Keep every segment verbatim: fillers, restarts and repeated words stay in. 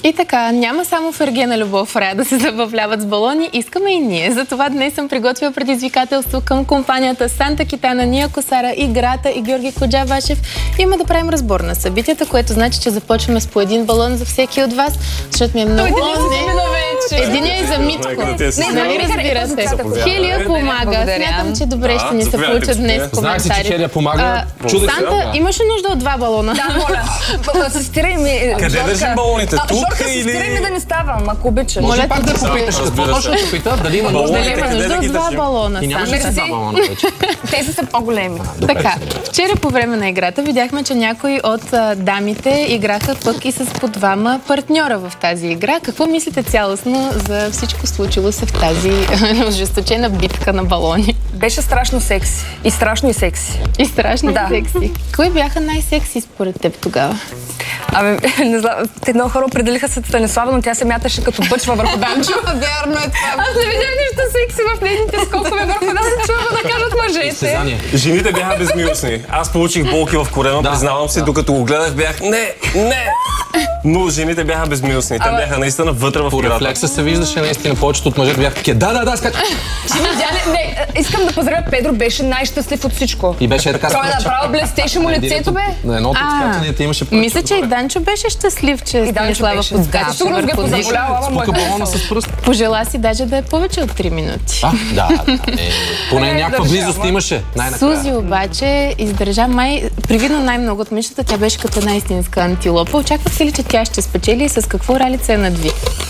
И така, няма само в Ергена Любов в Рая да се забавляват с балони, искаме и ние. Затова днес съм приготвила предизвикателство към компанията Санта Китана, Ния Косара, Играта и Георги Коджабашев. Има да правим разбор на събитията, което значи, че започваме с по един балон за всеки от вас, защото ми е много... Единия е за Митко. Не, нали разбирате. Хелия помага. Смятам, че добре ще ни се получат днес коментари. Знаеш си, че Хелия помага? Санта, имаше нужда от два балона. Да, моля. Асистирай ми. Къде държим балоните? Тук или... Асистирай ми да не ставам, ако обичаш. Може пак да попиташ. Какво точно попита? Дали има нужда? Дали има нужда от два балона. Ти нямаш ли си два балона вече? Те са по-големи. Така, вчера по време на играта видяхме, че някои от дамите играха пък и с по двама партньора в тази игра. Какво мислите цялостно за всичко случило се в тази ожесточена битка на балони? Беше страшно секси. И страшно и секси. И страшно да. и секси. Кои бяха най-секси според теб тогава? Абе, не знам, те много хора определиха се Станислава, но тя се мяташе като бъчва върху Данчо. Вярно е това. Аз не видях нищо секси в нейните скокове върху Данчо, да кажат мъжете. Жените бяха безмилостни. Аз получих болки в корема, да, признавам си, да. Докато го гледах бях не, не! Но жените бяха безмилостни. Те бяха наистина вътре в играта. По рефлекса се виждаше наистина повечето от мъжете бяха такива. Да, да, да, скача. Не, искам да поздравя Педро, беше най-щастлив от всичко. И беше така. Той направо блестеше му лицето, бе. На едното от скачанията имаше. Мисля, че и Данчо беше щастлив, че Станислава подскача. Сигурно го е позаболяла, ама спука балона с пръст. Пожела си даже да е повече от три минути. А, да, да. Поне някаква близост имаше. Сузи обаче издържа май, привидно най-много от мечтата, тя беше като една истинска антилопа. Очаквахте ли, че тя ще спечели и с какво рали се надви?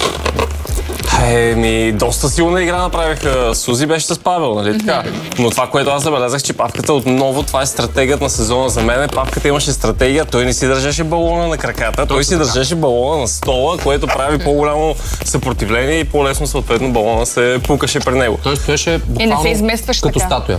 Еми, доста силна игра направиха. Сузи беше с Павел, нали така? Но това, което аз забелязах, че Павката отново, това е стратегията на сезона за мен. Павката имаше стратегия, той не си държеше балона на краката, той си държеше балона на стола, което прави по-голямо съпротивление и по-лесно съответно балона се пукаше при него. Той стоеше буквално като статуя.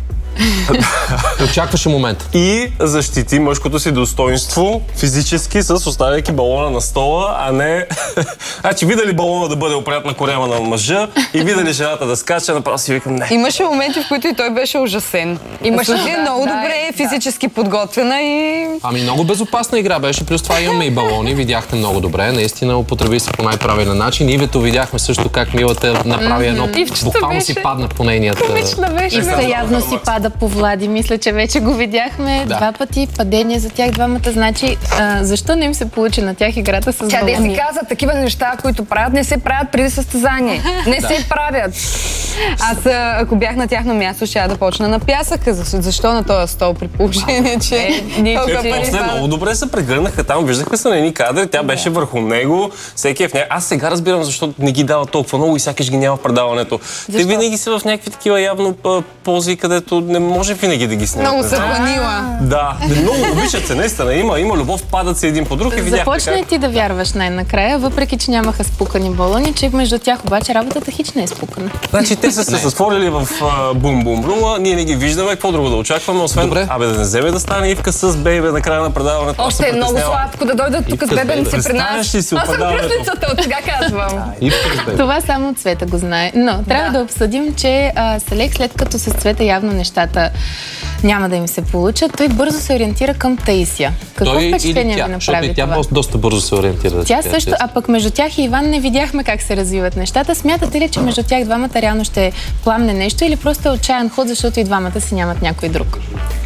Очакваше момент. И защити мъжкото си достоинство физически, с оставяйки балона на стола, а не... Значи, видали балона да бъде опрят на корема на мъжа и видали жената да скача, направо си викам не. Имаше моменти, в които и той беше ужасен. Имаше да, много да, добре да, физически подготвена и... Ами много безопасна игра беше, плюс това имаме и балони, видяхте много добре, наистина употреби се по най-правилен начин. Ивето видяхме също как Милата направи едно, буквално си падна по нейният... Ивка явно си пада по Влади. Мисля, че вече го видяхме да. Два пъти. Падение за тях двамата. Значи, а, защо не им се получи на тях играта с балони? Тя де си каза, такива неща, които правят, не се правят преди състезание. Не да. Се правят. Аз, ако бях на тяхно място, ще я да почна на пясъка. Защо на този стол при положение, че... Е, после много добре се прегърнаха там. Виждахме се на едни кадри. Тя беше да. Върху него. Всеки е в него. Аз сега разбирам, защото не ги дава толкова много и сякаш ги няма в предаването. Те винаги са в някакви такива явно пози, където не може винаги да ги снимат. Много се планила. Да, много обичат се, наистина. Има, има любов, падат се един по друг и видяхте как... Започна и ти да вярваш най-накрая, въпреки че нямаха спукани балони, че между тях обаче работата хич не е спукана. Значи те са се състворили в бум-бум-рума, ние не ги виждаме, какво друго да очакваме, освен добре. Абе да не вземе да стане Ивка с бейбе на края на предаването. Още е много сладко да дойдат тук с бебе си при нас. Аз съм кръстницата, от сега казвам. Това само Цвета го знае. Но трябва да обсъдим, че Селек, след като с Цвета явно нещата няма да им се получат, той бързо се ориентира към Таисия. Какво той впечатление ви направи тя, това? Тя доста бързо се ориентира. Тя също, а пък между тях и Иван не видяхме как се развиват нещата. Смятате ли, че между тях двамата реално ще пламне нещо или просто е отчаян ход, защото и двамата си нямат някой друг?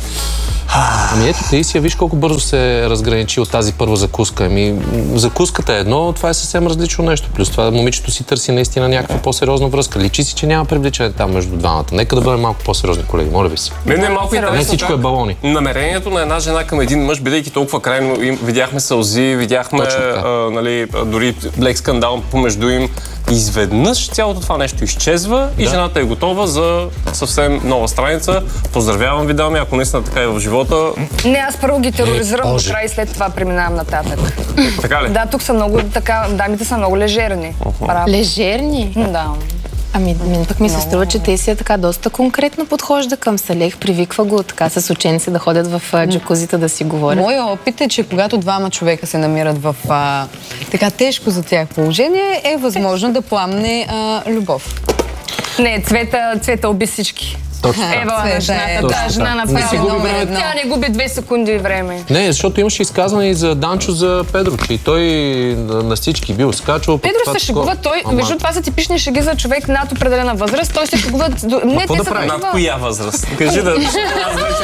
Ами ето, Таисия, виж колко бързо се разграничи от тази първа закуска. Ами, закуската е едно, това е съвсем различно нещо. Плюс това момичето си търси наистина някаква по-сериозна връзка. Личи си, че няма привличане там между двамата. Нека да бъдем малко по-сериозни, колеги, моля ви се. Не, не, малко интересно. Не всичко е балони. Намерението на една жена към един мъж, бидейки толкова крайно, видяхме сълзи, видяхме а, нали, дори лек скандал помежду им. Изведнъж цялото това нещо изчезва и да. Жената е готова за съвсем нова страница. Поздравявам ви, дами, ако наистина така е в живота. Не, аз първо ги тероризирам до край и след това преминавам нататък. Така ли? Да, тук са много така, дамите са много лежерни. Uh-huh. Лежерни? Да. Ами, мен пък ми се струва, че Таисия така доста конкретно подхожда към Салех, привиква го така с ученици да ходят в джакузита да си говорят. Моя опит е, че когато двама човека се намират в а, така тежко за тях положение, е възможно да пламне а, любов. Не, Цвета, Цвета уби всички. Точно така. Ева на жената, Точно да, жена на Не си губи Павел. времето. Тя не губи две секунди време. Не, защото имаше изказване и за Данчо за Педро, че и той на, на всички бил скачал. пък Педро това се шегува, такова. той, Ама, между това са типични шеги за човек над определена възраст, той се шегува... до- Не, какво те да са прави? такива- Над коя възраст? Кажи да... Аз вече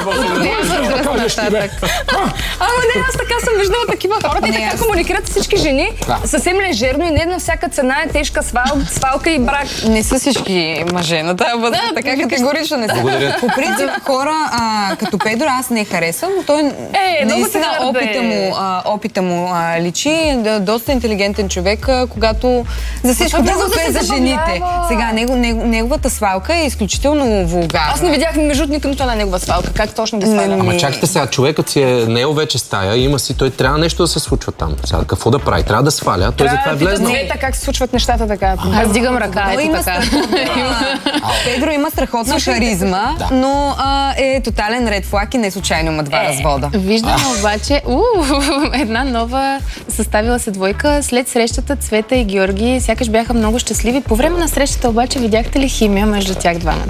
почвам да... Ама не, аз така съм виждала такива хора. Те Не, така аз- комуникират с всички жени, съвсем лежерно и не на всяка цена е тежка свал, свалка и брак. Не са всички мъже на тази възраст, Да, така викаш- категорично не са. Благодаря. По принцип, хора а, като Педро аз не харесвам, но той Е, много наистина твърде. опита му, а, опита му а, личи, да, доста интелигентен човек, а, когато за всичко бързо друго да е се за жените. забавлява. Сега, него, него, неговата свалка е изключително вулгарна. Аз не видях между нито нито една негова свалка, как точно ги сваля. Ама чакайте сега, човекът си е наел вече стая, има си, той трябва нещо да се случва там. Сега какво да прави? Трябва да сваля, той затова е Трябва да влезнал. питат Цвета как се случват нещата така. Аз дигам ръка, Той ето има така. страхотна- Педро има страхотна харизма, но а, е тотален ред флаг и не случайно има два развода. Виждам обаче у, една нова съставила се двойка. След срещата Цвета и Георги сякаш бяха много щастливи. По време на срещата обаче видяхте ли химия между тях двамата?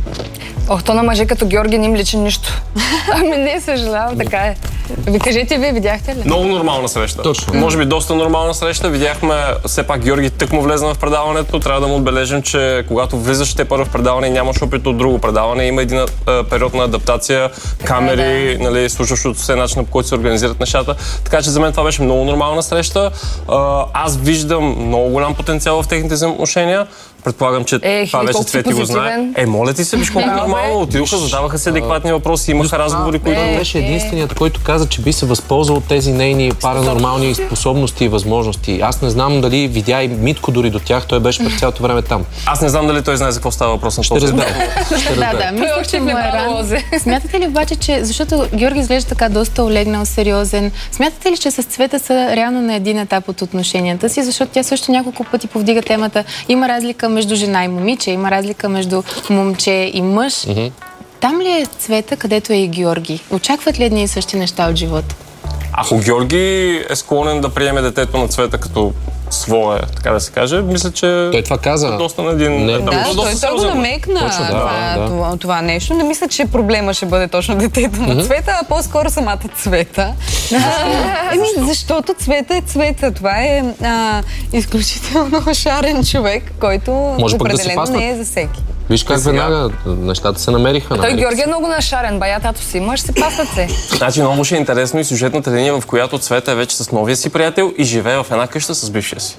Ох, то на мъже като Георги не им личи нищо. Ами не, съжалявам, така е. Ви кажете, вие видяхте ли? Много нормална среща. Точно. Може би доста нормална среща. Видяхме, все пак Георги тък му влезна в предаването. Трябва да му отбележим, че когато влизаш те първо в предаване и нямаш опит от друго предаване, има един а, период на адаптация, камери, нали, случващото се начин, по който се организират нещата. Така че за мен това беше много нормална среща. А, аз виждам много голям потенциал в техните взаимоотношения. Предполагам, че Е, това и вече колко си Цвети го знае. позитивен. Е, моля ти се, виж колко Браво, нормално. бе. Отидоха, задаваха се адекватни въпроси, имаха разговори, които... Той беше единственият, който каза, че би се възползвал от тези нейни паранормални способности и възможности. Аз не знам дали видя и Митко дори до тях, той беше през цялото време там. Аз не знам дали той знае за какво става въпрос на Ще този разбере. етап. Ще Да, да, разбере. мисля, още че му не е брава рано. лозе. Смятате ли обаче, че защото Георги изглежда така доста олегнал, сериозен, смятате ли, че с Цвета са реално на един етап от отношенията си, защото тя също няколко пъти повдига темата. Има разлика между жена и момиче, има разлика между момче и мъж. Mm-hmm. Там ли е Цвета, където е и Георги? Очакват ли едни и същи неща от живота? Ако Георги е склонен да приеме детето на Цвета като свое, така да се каже, мисля, че Той това каза. доста на един Не, етап. Да, доста той, той го сериозен. намекна Точно, да, това, да. Това, това нещо. Не мисля, че проблема ще бъде точно детето на Цвета, а по-скоро самата Цвета. Еми, защото Цвета е Цвета. Това е а, изключително шарен човек, който Може пък да си определено паснат. не е за всеки. Виж как сега- веднага нещата се намериха. Той намериха Георги се. е много нашарен, бая тато си. Мъж се пасат се. Значи много ще е интересно и сюжетната линия, в която Цвета е вече с новия си приятел и живее в една къща с бившия си.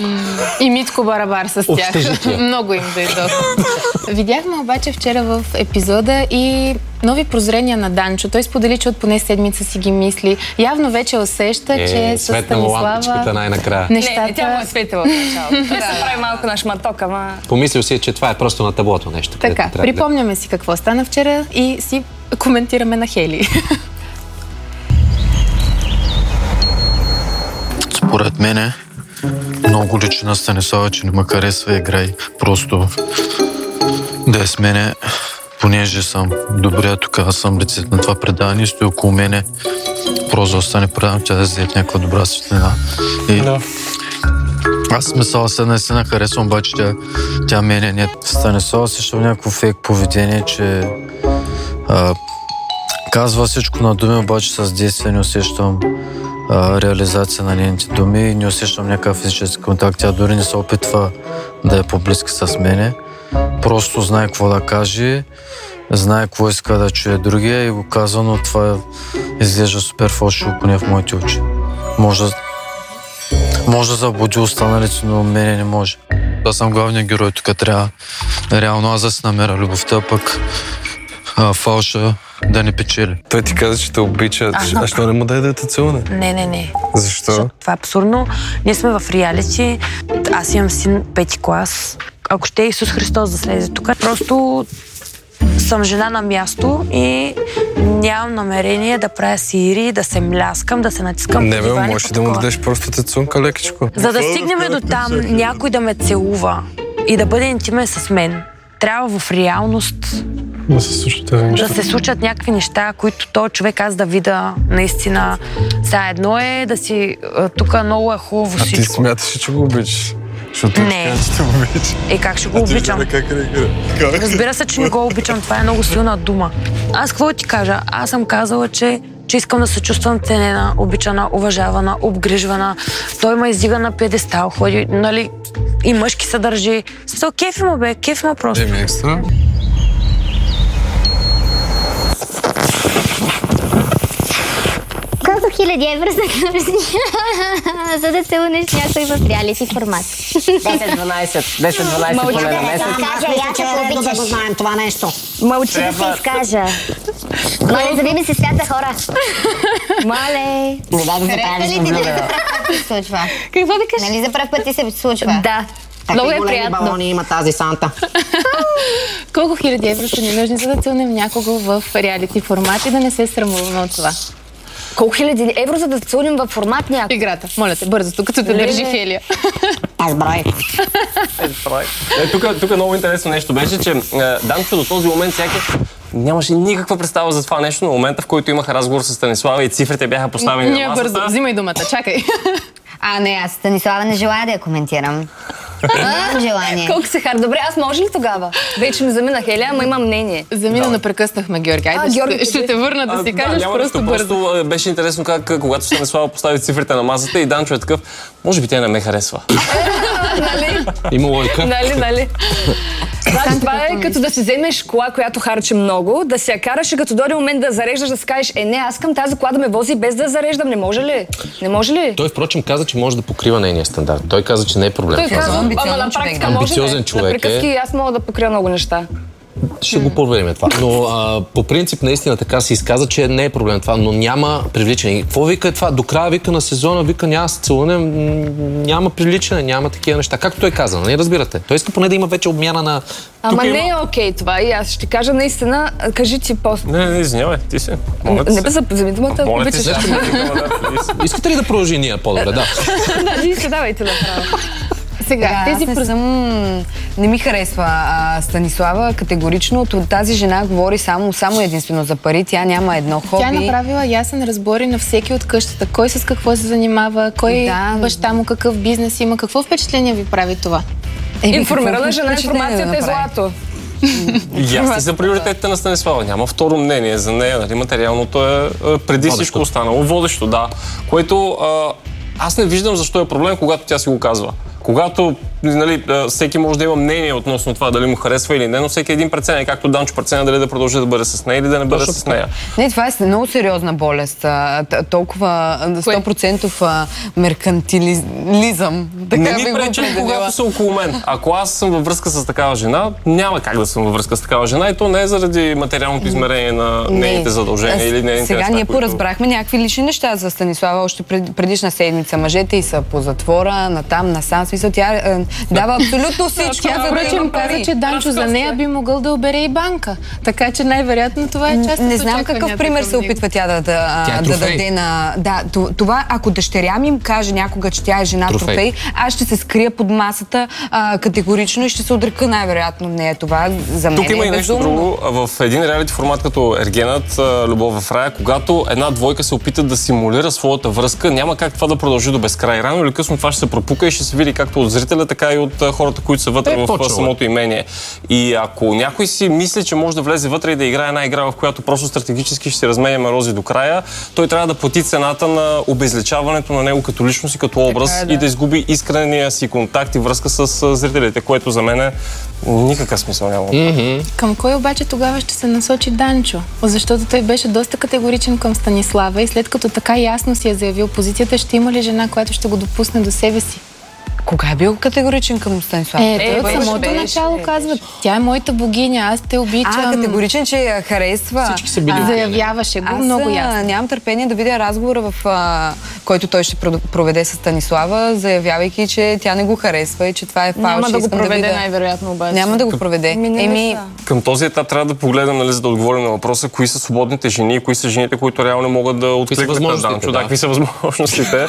И Митко Барабар с тях. Общежитие. Много им дойдоха. Видяхме обаче вчера в епизода и нови прозрения на Данчо. Той сподели, че от поне седмица си ги мисли. Явно вече усеща, Е, че с светна му лампичката Станислава най-накрая. Не, не, тя му е нещата... светила в началото. Той се прави малко на шматок, ама... Помислил си, че това е просто на таблото нещо. където Така, трябва да- припомняме си какво стана вчера и си коментираме на Хели. Според мене много личи на Станислава, че не ме харесва игра и просто да е с мене, понеже съм добрия тук, аз съм лицето на това предаване и стои около мене, просто да остане предавам, тя да взе в някаква добра светлина. И аз смисъл се наистина харесвам, обаче тя, тя мене не. Станислава също някакво фейк поведение, че а, казва всичко на думи, обаче с действие не усещам а, реализация на нейните думи и не усещам някакъв физически контакт. Тя дори не се опитва да е по-близка с мене. Просто знае какво да каже, знае какво иска да чуе другия и го казва, но това изглежда супер фалшиво, поне в моите очи. Може да, може да заблуди останалите, но мене не може. Аз съм главният герой, тук трябва реално аз да си намеря любовта, пък а, фалша да не печели. Той ти каза, че те обича. А що не му дай да те целуне? Не, не, не. Защо? Защото това е абсурдно. Ние сме в реалити. Аз имам син пети клас. Ако ще Исус Христос да слезе тук, просто съм жена на място и нямам намерение да правя сири, да се мляскам, да се натискам Не по бе, дивани, можеш по да му такова. дадеш просто тецунка лекичко. За да стигнем до там някой да ме целува и да бъде интимен с мен, трябва в реалност Да се случва тези неща. да се случат някакви неща, които този човек аз да видя наистина. Сега едно е да си тук много е хубаво А ти всичко. смяташ, че го обичаш. Защото Не. не. Че те обича. Е, как ще го А ти обичам? гледа как реагира. Как? Разбира се, че не го обичам. Това е много силна дума. Аз какво да ти кажа? Аз съм казала, че, че искам да се чувствам ценена, обичана, уважавана, обгрижвана. Той ме издига на пиедестал, ходи, нали, и мъжки се държи. Смисъл, кефи му бе, кефи му просто. Еми екстра. Колко хиляди евро са нужни, за да се унеш някой в реалити формат? десет-дванайсет. десет-дванайсет поне на месец. Кажа, я че те да обичаш. го знаем това нещо. Мълчи да се изкажа. Моля, зави ми се свята хора. Моля. Не дай да запалиш Хареса ли на ти да влюбена. се случва? Какво да кажеш? Нали за пръв път ти се случва? Да. Какви Много е големи приятно. балони има тази Санта. Колко хиляди евро са ни нужни, за да целнем някого в реалити формат и да не се срамуваме от това? Колко хиляди евро, за да се целуним във формат някой? Играта. Моля те, бързо, тук като те Леле. държи Хелия. Аз брой. Е, тук, тук много интересно нещо беше, че е, Данчо до този момент сякаш нямаше никаква представа за това нещо, но момента, в който имах разговор с Станислава и цифрите бяха поставени Ние на масата. бързо, взимай думата, чакай. А, не, аз Станислава не желая да я коментирам. Нямам желание. Колко се хар? Добре, аз може ли тогава? Вече ми замина Хелия, ама имам мнение. Замина, но прекъснахме Георги. Айде, А, ще, Георги, ще ти- те върна да А, си да, кажеш няма просто нищо, бързо. Просто е, беше интересно как, а, когато Станислава постави цифрите на масата и Данчо е такъв, може би тя не ме харесва. Нали? Има лойка. Нали, нали? Значи, това е като да си вземеш кола, която харчи много, да си я караш и като дойде момент да зареждаш, да си кажеш, е не, аз искам тази кола да ме вози без да зареждам. Не може ли? Не може ли? Той, впрочем, каза, че може да покрива нейния стандарт. Той каза, че не е проблем. Той това за казва, мен. ама на Амбициозен практика човек. може Амбициозен да. човек На е. приказки аз мога да покрия много неща. Ще го проверим това. Но а, по принцип наистина така се изказа, че не е проблем това, но няма привличане. И какво вика е това? До края вика на сезона, вика няма се целунем, м, няма привличане, няма такива неща. Както той каза, нали разбирате? Той иска поне да има вече обмяна на... Ама Тук не има- е окей това и аз ще ти кажа наистина, кажи ти после. Не, не, извинявай, ти си. Моля Не те бе, се. вземи думата, Моля ти обичаш. се, аз не викам, да, ти си. Искате ли да продължи ние по-добре? Да. Да, вие се давайте направо. Сега, Да, аз тези не прос- съм... Не ми харесва а, Станислава категорично. Т- Тази жена говори само, само единствено за пари. Тя няма едно хоби. Тя е направила ясен разбор и на всеки от къщата. Кой с какво се занимава, кой Да. баща му какъв бизнес има. Какво впечатление ви прави това? Еми, Информирана какво жена, впечатление да информацията е направи? злато. Ясни са приоритетите на Станислава. Няма второ мнение за нея. Нали? Материалното е, е преди всичко останало. Водещо, да. Което а, аз не виждам защо е проблем, когато тя си го казва. Когато нали, а, всеки може да има мнение относно това дали му харесва или не, но всеки един преценя, както Данчо преценя дали да продължи да бъде с нея или да не бъде с нея. Не, това е много сериозна болест. а, т- Толкова а, сто процента а, меркантилизъм. Така Не ми би го пречи, определила. когато са около мен. Ако аз съм във връзка с такава жена, няма как да съм във връзка с такава жена и то не е заради материалното измерение на Не. нейните задължения Аз- или нейните Сега неща, ние които- поразбрахме някакви лични неща за Станислава още пред, предишна седмица. Мъжете й са по затвора, натам, насам. Смисъл, тя е, дава абсолютно всичко. Тя, за да впрочем, има каза, пари. че Данчо за нея би могъл да обере и банка. Така че най-вероятно това е част от Не знам какъв очакванията пример към се него. опитва тя да, да, Тя е да трофей. даде на... Да, т- това, ако дъщеря ми им каже някога, че тя е жена Трофей. трофей, аз ще се скрия под масата а, категорично и ще се отрека най-вероятно от нея. Това за мен Тук има е и нещо безумно. друго. В един реалити формат като Ергенът, а, Любов в рая, когато една двойка се опита да симулира своята връзка, няма как това да продължи до безкрай. Рано или късно това ще се пропука и ще се види както от зрителя, така и от а, хората, които са вътре Е, в почва, а, самото имение. И ако някой си мисли, че може да влезе вътре и да играе една игра, в която просто стратегически ще се разменяме рози до края, той трябва да плати цената на обезличаването на него като личност и като образ Така е, да. и да изгуби искрения си контакт и връзка с а, зрителите, което за мен е никакъв смисъл няма. Към кой обаче тогава ще се насочи Данчо? Защото той беше доста категоричен към Станислава и след като така ясно си е заявил позицията, ще има ли жена, която ще го допусне до себе си? Кога е бил категоричен към Станислава? Е, той от беше, самото беше, начало беше. казва, тя е моята богиня, аз те обичам. А, категоричен, че я харесва. Всички са били. А, заявяваше го Аз много а, ясно. нямам търпение да видя разговора, в а, който той ще про- проведе с Станислава, заявявайки, че тя не го харесва и че това е фалш. Няма да го Искам проведе видя. най-вероятно обаче. Няма да го проведе. Еми, не Еми, са. Към този етап трябва да погледнем, нали, за да отговорим на въпроса, кои са свободните жени и кои са жените, които реално могат да откликнат на възможностите, Данчо. да. Да, какви са възможностите.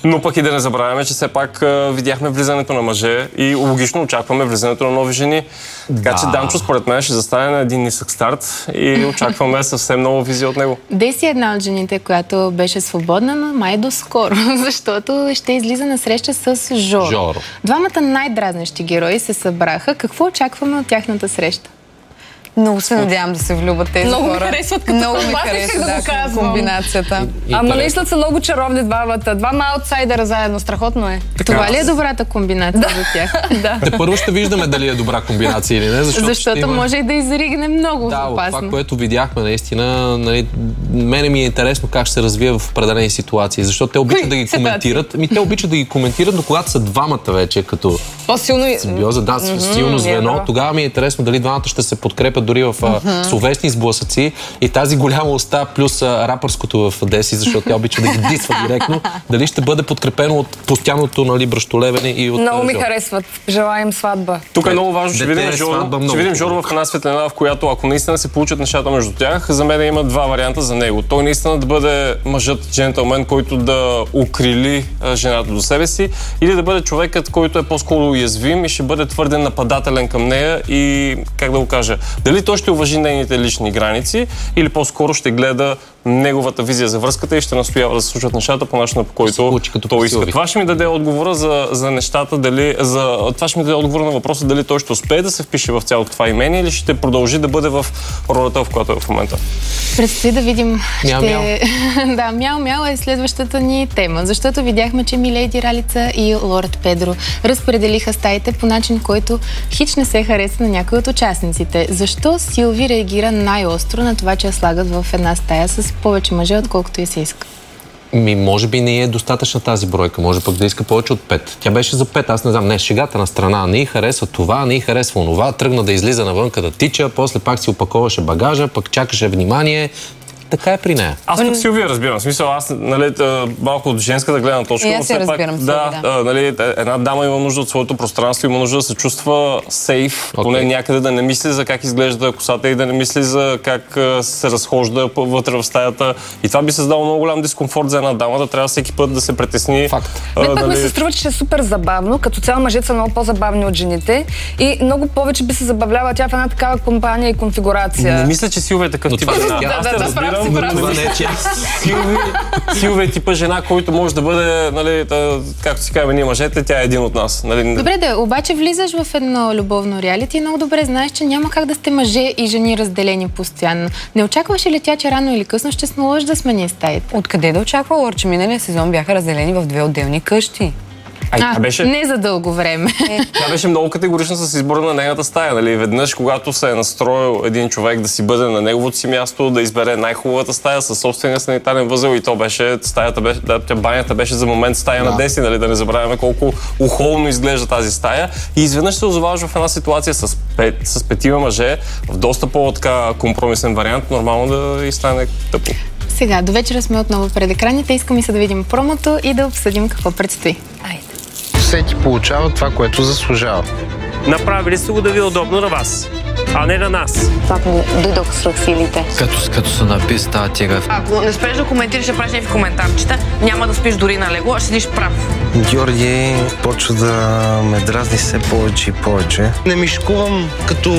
Но пък и да не забравяме, че все пак а, видяхме влизането на мъже и логично очакваме влизането на нови жени. Така Да. че Данчо според мен ще застане на един нисък старт и очакваме съвсем нова визия от него. Деси е една от жените, която беше свободна, но май доскоро, защото ще излиза на среща с Жоро. Жоро. Двамата най-дразнещи герои се събраха. Какво очакваме от тяхната среща? Много се надявам да се влюбят тези Много ми хора. харесват като Много ми комбата, харесва, исках да да, го казвам. комбинацията. Ама наистина са много чаровни двамата. Двама аутсайдера заедно. Страхотно е. Това ли е добрата комбинация за тях? Да. Те първо ще виждаме дали е добра комбинация или не, защото, Защото ще има... може и да изригне много Да, от опасно. това, което видяхме, наистина, нали, мене ми е интересно как ще се развие в определени ситуации, защото те обичат да ги ситуации? коментират. Ми те обичат да ги коментират, но когато са двамата вече, като По-силно и... симбиоза, да, с силно звено, ясно. тогава ми е интересно дали двамата ще се подкрепят дори в а, словесни сблъсъци и тази голяма уста плюс а, рапърското в Деси, защото тя обича да ги дисва директно, дали ще бъде подкрепено от постоянното, нали, бръщолевене и от Много ми Жоро. харесват. Желаем сватба. Тук е много важно, ще Дете видим, е Жоро, сватба, много ще видим хубаво. Жоро в една светлина, в която ако наистина се получат нещата между тях, за мен има два варианта за него. Той наистина да бъде мъжът, джентълмен, който да укрили а, жената до себе си, или да бъде човекът, който е по-скоро уязвим и ще бъде твърде нападателен към нея и, как да го кажа, дали той ще уважи нейните лични граници или по-скоро ще гледа неговата визия за връзката и ще настоява да се случват нещата по начина, по който случи като той по иска. Силви. Това ще ми даде отговора за, за нещата, дали, за, това ще ми даде отговора на въпроса дали той ще успее да се впише в цялото това имение или ще продължи да бъде в ролята, в която е в момента. Предстои да видим. Мяу, ще... мяу. да, мяу мяу е следващата ни тема, защото видяхме, че Миледи Ралица и Лорд Педро разпределиха стаите по начин, който хич не се хареса на някои от участниците. Защо Силви реагира най-остро на това, че я слагат в една стая с повече мъже, отколкото и се иска? Ми, може би не е достатъчна тази бройка, може пък да иска повече от пет. Тя беше за пет, аз не знам, не, шегата на страна, не й харесва това, не й харесва онова, тръгна да излиза навънка да тича, после пак си опаковаше багажа, пък чакаше внимание. Така е при нея. Аз пък Силвия разбирам. В смисъл, аз нали, а, малко от женската гледна точка. И аз но се все пак, разбирам, Силви, да, да. а, нали, една дама има нужда от своето пространство, има нужда да се чувства сейф, Okay. поне някъде да не мисли за как изглежда косата и да не мисли за как а, се разхожда вътре в стаята. И това би създало много голям дискомфорт за една дама, да трябва всеки път да се притесни. Факт. А, Мен пък ми нали, се струва, че ще е супер забавно. Като цяло мъжете са много по-забавни от жените и много повече би се забавлява тя в една такава компания и конфигурация. Не мисля, че Силвия е такъв Но тип това жена. да, Аз да, те да, разбирам, прав си, но прав Това си. не е чест. Силви, Силви е типа жена, който може да бъде, нали, та, както си казваме ние мъжете, тя е един от нас. Нали. Добре, да, обаче влизаш в едно любовно реалити и много добре знаеш, че няма как да сте мъже и жени разделени постоянно. Не очакваше ли тя, че рано или късно ще се наложи да смени стаите? Откъде да очаква Лор, че миналия сезон бяха разделени в две отделни къщи? Ай, А, тя беше... не за дълго време. Тя беше много категорична с избора на нейната стая. Нали? Веднъж, когато се е настроил един човек да си бъде на неговото си място, да избере най-хубавата стая със собствения санитарен възел и то беше, стаята беше, да, тя банята беше за момент стая Да. на Деси, нали? Да не забравяме колко ухолно изглежда тази стая. И изведнъж се озоваваш в една ситуация с, пет, с петима мъже, в доста по-така компромисен вариант, нормално да и стане тъпо. Сега, до вечера сме отново пред екраните. Искам и се да видим промото и да обсъдим какво предстои. Айде. Всеки получава това, което заслужава. Направили сте го да ви е удобно на вас, а не на нас. Пак му дойдох свръх силите. Като, като се напи с тази тига. Ако не спреш да коментираш, ще правиш някакви коментарчета, няма да спиш дори на легло, а ще седиш прав. Георги почва да ме дразни все повече и повече. Не мишкувам като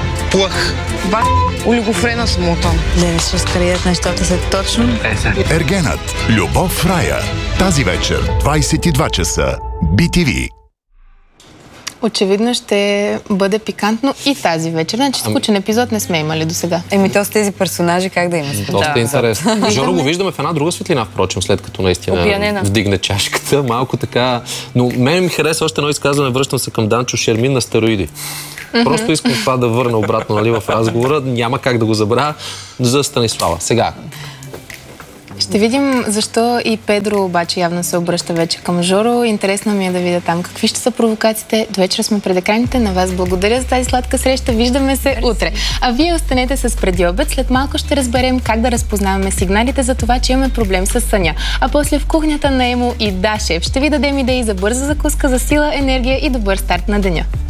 плъх. Ба, олигофрена смотан. Да не се разкрият нещата са точно. Ергенът. Любов в рая. Тази вечер, двайсет и два часа. Би Ти Ви. Очевидно ще бъде пикантно и тази вечер. Значи скучен епизод не сме имали до сега. Еми, то с тези персонажи как да има? Доста Да. интересно. Жоро го виждаме в една друга светлина, впрочем, след като наистина Опиянена. вдигне чашката. Малко така. Но мен ми хареса още едно изказване, връщам се към Данчо Шермин на стероиди. Просто искам това да върна обратно, нали, в разговора. Няма как да го забравя за Станислава. Сега. Ще видим защо и Педро обаче явно се обръща вече към Жоро. Интересно ми е да видя там какви ще са провокациите. До вечера сме пред екраните. На вас благодаря за тази сладка среща. Виждаме се утре. А вие останете с преди обед. След малко ще разберем как да разпознаваме сигналите за това, че имаме проблем с съня. А после в кухнята на Емо и Да, шеф ще ви дадем идеи за бърза закуска, за сила, енергия и добър старт на деня.